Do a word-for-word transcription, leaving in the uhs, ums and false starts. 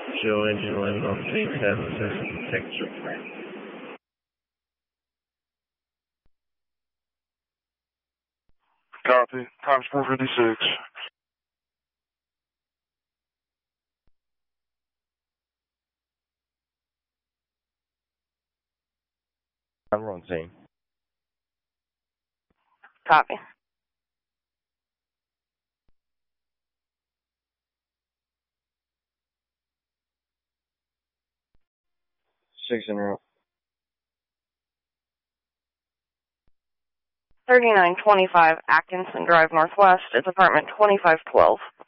Show engine landing on scene, have assistant texture. Copy. Times four fifty-six. I'm on scene. Copy. Six in a row. thirty-nine twenty-five Atkinson Drive Northwest. It's apartment twenty-five twelve.